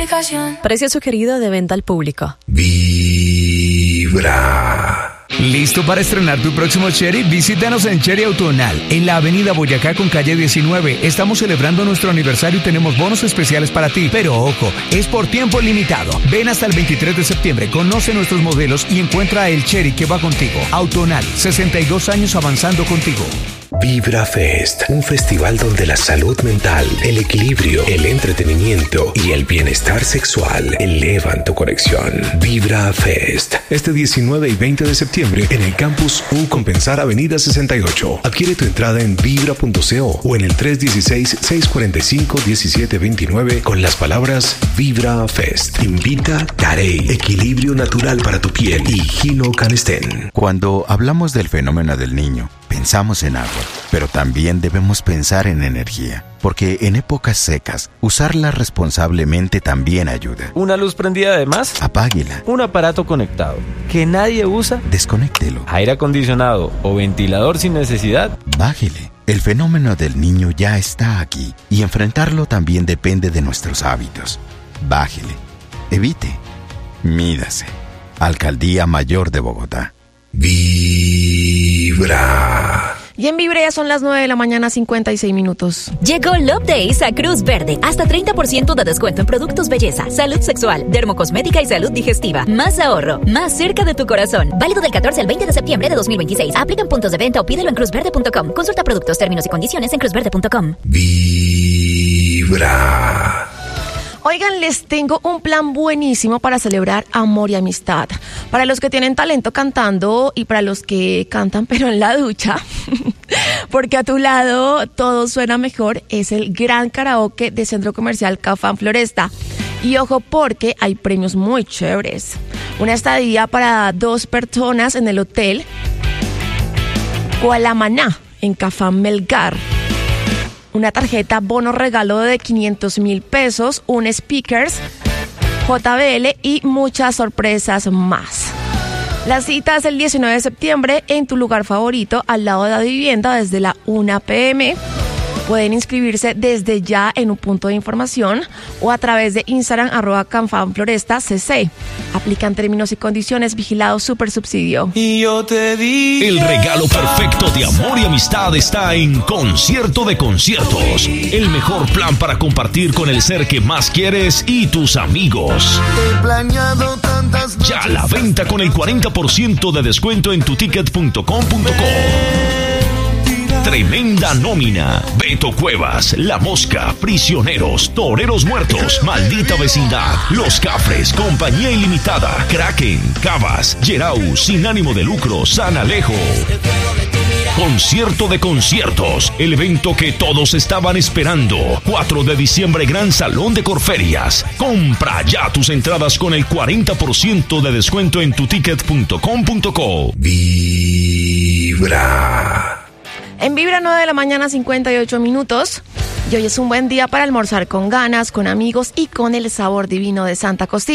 aplicación. Precio sugerido de venta al público. Vibra. ¿Listo para estrenar tu próximo Chery? Visítanos en Chery Autonal, en la avenida Boyacá con calle 19. Estamos celebrando nuestro aniversario y tenemos bonos especiales para ti. Pero ojo, es por tiempo limitado. Ven hasta el 23 de septiembre, conoce nuestros modelos y encuentra el Chery que va contigo. Autonal, 62 años avanzando contigo. Vibra Fest, un festival donde la salud mental, el equilibrio, el entretenimiento y el bienestar sexual elevan tu conexión. Vibra Fest, este 19 y 20 de septiembre en el campus U Compensar Avenida 68. Adquiere tu entrada en vibra.co o en el 316-645-1729 con las palabras Vibra Fest. Invita Carey, equilibrio natural para tu piel, y Gino Canestén. Cuando hablamos del fenómeno del niño, pensamos en agua, pero también debemos pensar en energía, porque en épocas secas, usarla responsablemente también ayuda. ¿Una luz prendida de más? Apáguela. ¿Un aparato conectado que nadie usa? Desconéctelo. ¿Aire acondicionado o ventilador sin necesidad? Bájele. El fenómeno del niño ya está aquí y enfrentarlo también depende de nuestros hábitos. Bájele. Evite. Mídase. Alcaldía Mayor de Bogotá. Vibra. Y en Vibra ya son las 9 de la mañana, 56 minutos. Llegó Love Days a Cruz Verde. Hasta 30% de descuento en productos belleza, salud sexual, dermocosmética y salud digestiva. Más ahorro, más cerca de tu corazón. Válido del 14 al 20 de septiembre de 2026. Aplica en puntos de venta o pídelo en cruzverde.com. Consulta productos, términos y condiciones en cruzverde.com. Vibra. Oigan, les tengo un plan buenísimo para celebrar amor y amistad. Para los que tienen talento cantando y para los que cantan pero en la ducha. Porque a tu lado todo suena mejor. Es el gran karaoke de Centro Comercial Cafán Floresta. Y ojo porque hay premios muy chéveres. Una estadía para 2 personas en el hotel Gualamaná en Cafán Melgar. Una tarjeta bono regalo de 500,000 pesos, un speakers, JBL y muchas sorpresas más. La cita es el 19 de septiembre en tu lugar favorito, al lado de la vivienda, desde la 1 p.m. Pueden inscribirse desde ya en un punto de información o a través de Instagram @CanfanFlorestaCC. Aplican términos y condiciones, vigilado Supersubsidio. Y yo te di el regalo perfecto de amor y amistad está en Concierto de Conciertos. El mejor plan para compartir con el ser que más quieres y tus amigos. Ya a la venta con el 40% de descuento en tuticket.com.co. Tremenda nómina. Beto Cuevas, La Mosca, Prisioneros, Toreros Muertos, Maldita Vecindad, Los Cafres, Compañía Ilimitada, Kraken, Cabas, Yerau, Sin Ánimo de Lucro, San Alejo. Concierto de Conciertos, el evento que todos estaban esperando. 4 de diciembre, Gran Salón de Corferias. Compra ya tus entradas con el 40% de descuento en tuticket.com.co. Vibra. En Vibra 9 de la mañana, 58 minutos. Y hoy es un buen día para almorzar con ganas, con amigos y con el sabor divino de Santa Costilla.